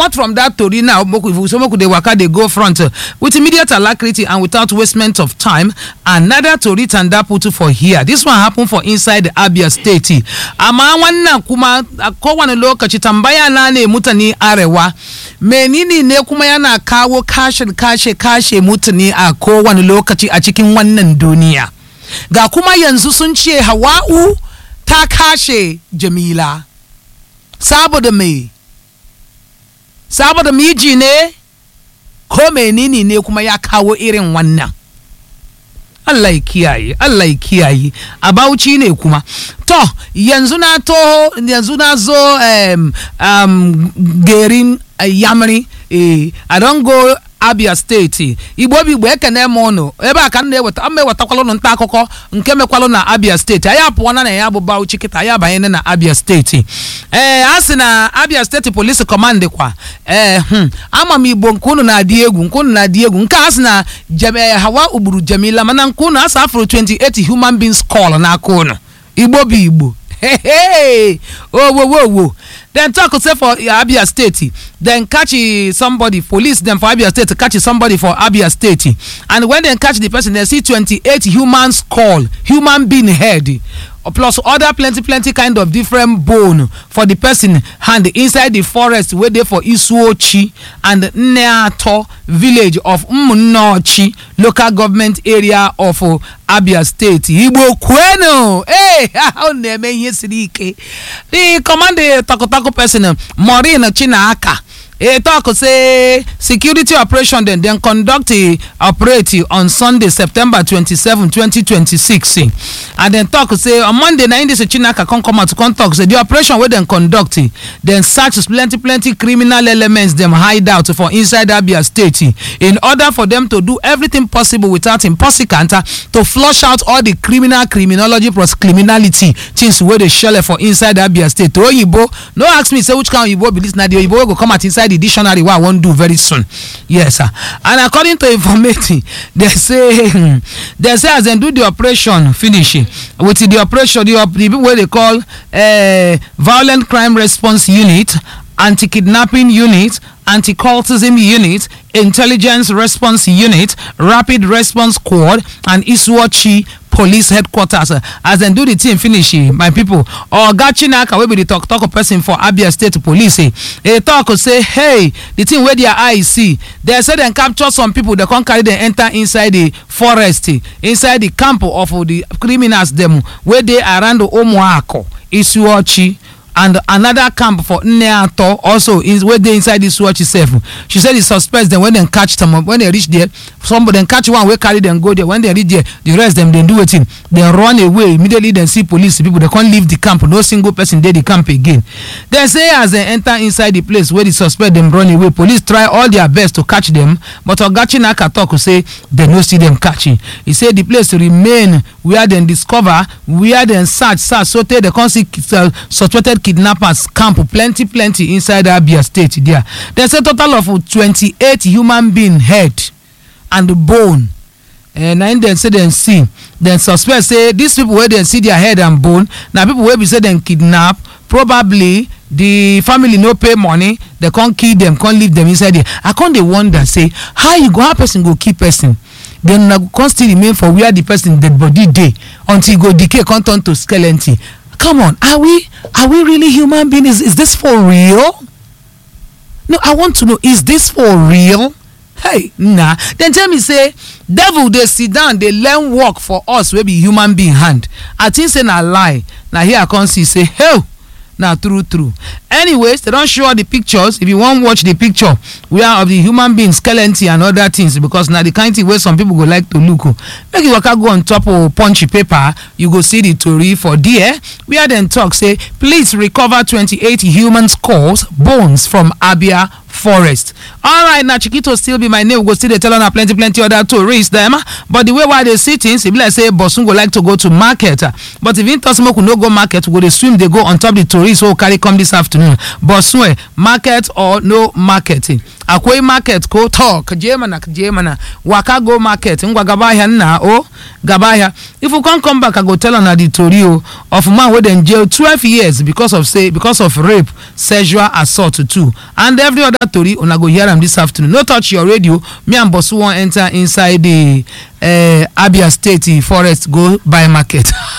Apart from that tori now, Moku de waka they go front with immediate alacrity and without wastement of time. Another tori tanda put for here. This one happened for inside the Abia State. Ama wana kuma akwa na lokaci tambaya nane mutani arewa. Menini ne kuma yana kawo kashe mutane a kowane lokaci a cikin wannan duniya. Ga kuma yanzu sun ce Hawa'u ta kashe Jamila. Saboda miji ne ko menini ne kuma ya kawo irin wannan. Allah ya kiyaye a Bauchi ne kuma to yanzu na zo gerin Yamri I don't go Abia State Igbo bi ekene mono ebe aka na eweta amewetakwalo no nta akụkọ nke mekwalo na Abia State aya pụọ na ya bụ Bauchi kita aya banye na Abia State asị na Abia State Police Command kwa ama m Igbo nkunu na adi egwu nke asị na Hawa ugburu Jamila mana nkunu asa afro 28 human beings call na akunu Igbo bi Igbo whoa. Then talk say for Abia State, then catch somebody, police them for Abia State to catch somebody for Abia State. And when they catch the person, they see 28 human skull, human being head, plus other plenty kind of different bone for the person hand inside the forest where they for Isuochi and Neato village of Mmunochi local government area of Abia State. Igbo kweno how neme yesirike the command takotako person Maureen Chinaka talk say security operation then conduct a operate on Sunday September 27 2026 and then talk say on Monday 9 this Chinaka come out to contact say the operation where then conduct then search plenty criminal elements them hide out for inside Abia State in order for them to do everything possible without impossible to flush out all the criminology plus criminality things where they shell for inside Abia State. Oyibo no ask me say which kind of Oyibo be this na the Oyibo go come out inside the dictionary what I won't do very soon. Yes sir. And according to information they say as they do the operation finish with the operation the people where they call violent crime response unit, anti-kidnapping unit, anti-cultism unit, intelligence response unit, rapid response squad, and Isuochi police headquarters. As they do the team finish, my people, or Gachinaka will be the talk person for Abia State Police. They talk say, hey, the thing where their eyes see, they say they capture some people, they can't carry them enter inside the forest, inside the camp of the criminals them where they around the Omoako, Isuochi. And another camp for Neato also is where they inside this watch itself. She said the suspects then when they catch them when they reach there, somebody then catch one, we carry them go there. When they reach there, the rest them then do it in. They run away immediately. Then see police people. They can't leave the camp. No single person there the camp again. They say as they enter inside the place where the suspect them run away, police try all their best to catch them, but Ogachinaka talk say they no see them catching. He said the place remain where they discover, where they search so they can't see suspected kidnappers camp plenty inside Abia State there. There's a total of 28 human being head and bone. And then say them see. Then suspect say these people where they see their head and bone. Now people where we say them kidnap. Probably the family no pay money. They can't kill them, can't leave them inside there. I can't they wonder say how you go how person go keep person. Then can't still remain for where the person dead body day until go decay can't turn to skeleton. Come on, are we really human beings? Is this for real? No, I want to know, is this for real? Hey, nah. Then tell me say, devil they sit down, they learn work for us, we be human being hand. I think say na lie. Now here I can't see say, hell. Now true. Anyways, they don't show the pictures. If you want to watch the picture, we are of the human being skeleton and other things because now the kind of way some people go like to look. Make you go on top of punchy paper, you go see the story for there. We are then talk say, please recover 28 human skulls, bones from Abia Forest. All right, now Chiquito still be my name. We go still they tell on plenty other tourists them. But the way why they see things, if like say Bosun go like to go to market, but if Intosmo could no go market, go they swim, they go on top the tourists who carry come this afternoon. Bosun market or no marketing. akwai market ko talk jemana waka go market ngwa gabahia na o gabahia. If you come back I go tell on the tori of man wey dem jail 12 years because of rape, sexual assault too, and every other tori una go hear am this afternoon. No touch your radio, me and Bosu wan enter inside the Abia State forest go buy market.